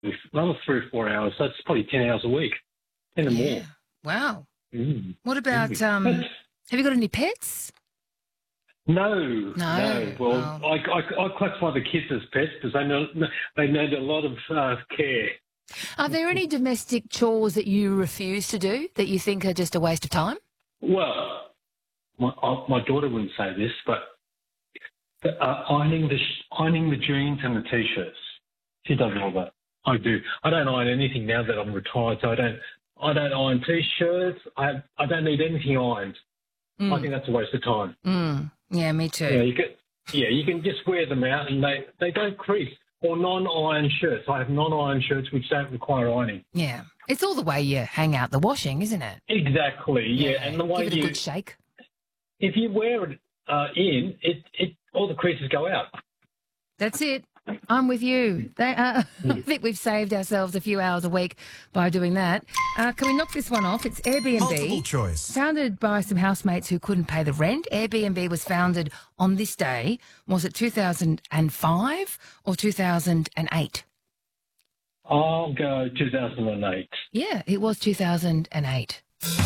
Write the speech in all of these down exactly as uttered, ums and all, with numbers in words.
another three or four hours. So it's probably ten hours a week, ten or Yeah. more. Wow. Mm. What about, um, have you got any pets? No, No. no. Well, Oh. I, I, I classify the kids as pets because they know they need a lot of uh, care. Are there any domestic chores that you refuse to do that you think are just a waste of time? Well, my uh, my daughter wouldn't say this, but uh, ironing the sh- ironing the jeans and the t-shirts, she does all that. I do. I don't iron anything now that I'm retired, so I don't. I don't iron t-shirts. I I don't need anything ironed. Mm. I think that's a waste of time. Mm. Yeah, me too. Yeah, you can. Yeah, you can just wear them out, and they they don't crease. Or non-iron shirts. I have non-iron shirts which don't require ironing. Yeah. It's all the way you hang out the washing, isn't it? Exactly. Yeah, and the way Give it a you, good shake. if you wear it uh, in, it it all the creases go out. That's it. I'm with you. They, uh, I think we've saved ourselves a few hours a week by doing that. Uh, can we knock this one off? It's Airbnb. Multiple choice. Founded by some housemates who couldn't pay the rent. Airbnb was founded on this day. Was it two thousand five or two thousand eight? I'll go two thousand eight. Yeah, it was two thousand eight.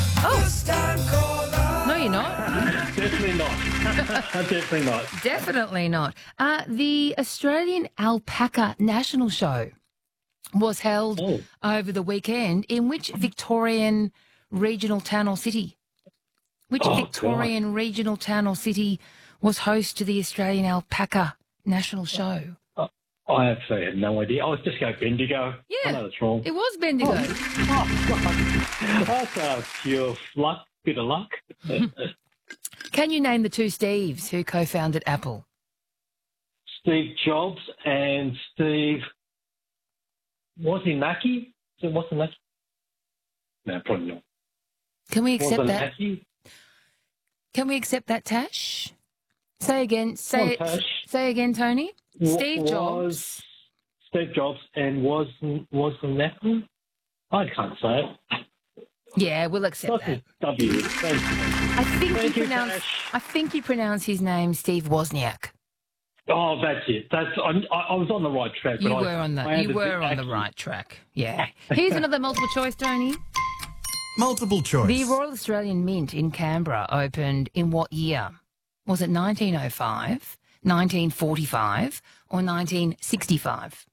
Oh. No, you're not. Definitely not. Definitely not. Definitely not. Uh, the Australian Alpaca National Show was held Oh. over the weekend in which Victorian regional town or city? Which Oh, Victorian regional town or city was host to the Australian Alpaca National Show? I actually had no idea. I was just going Bendigo. Yeah. I know that's wrong. It was Bendigo. Oh, that's a pure luck, bit of luck. Can you name the two Steves who co-founded Apple? Steve Jobs and Steve, was he Mackey? So what's the Mackey? No, probably not. Can we accept Wasn't that? Mackey? Can we accept that, Tash? Say again. Say Come on, it. Tash. Say again, Tony. Wa- Steve was Jobs. Steve Jobs and was was the Mackey? I can't say it. Yeah, we'll accept What's that. his W? Thank you. I think Thank you you, pronounce. Tash. I think you pronounce his name Steve Wozniak. Oh, that's it. That's I'm, I, I was on the right track. You but were I, on I the. had You to were on the actually- right track. Yeah. Here's another multiple choice, Tony. Multiple choice. The Royal Australian Mint in Canberra opened in what year? Was it nineteen oh five, nineteen forty-five, or nineteen sixty-five?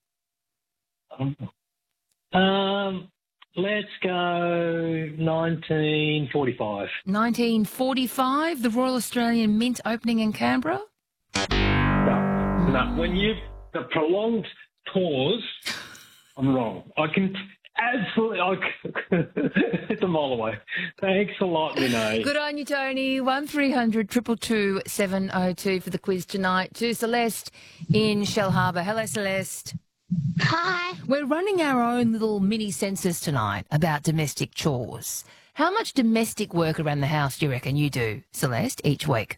Um, let's go nineteen forty-five. nineteen forty-five, the Royal Australian Mint opening in Canberra? No, no. When you the prolonged pause, I'm wrong. I can absolutely. I can, it's a mile away. Thanks a lot, Renee. Good on you, Tony. one three hundred two two two seven oh two for the quiz tonight. To Celeste in Shell Harbour. Hello, Celeste. Hi. We're running our own little mini census tonight about domestic chores. How much domestic work around the house do you reckon you do, Celeste, each week?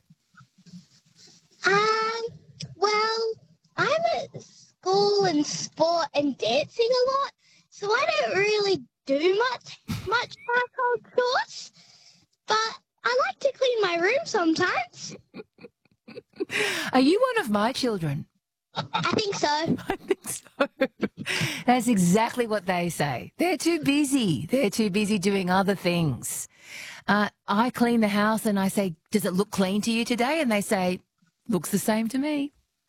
Um, well, I'm at school and sport and dancing a lot, so I don't really do much much household chores. But I like to clean my room sometimes. Are you one of my children? I think so. I think so. That's exactly what they say. They're too busy. They're too busy doing other things. Uh, I clean the house and I say, does it look clean to you today? And they say, looks the same to me.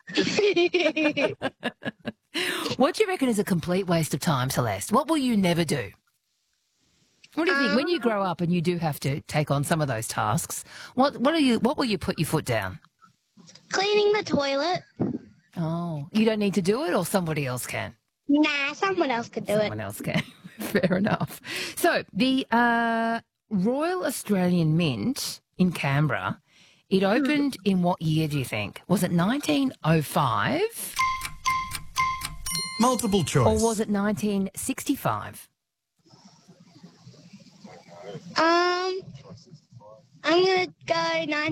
What do you reckon is a complete waste of time, Celeste? What will you never do? What do you think? When you grow up and you do have to take on some of those tasks, what what are you? What will you put your foot down? Cleaning the toilet. Oh, you don't need to do it, or somebody else can. Nah, someone else could do it. Someone else can. Fair enough. So the uh, Royal Australian Mint in Canberra, it opened in what year? Do you think? Was it nineteen oh five, Multiple choice. or was it nineteen sixty-five? Um, I'm gonna go nine.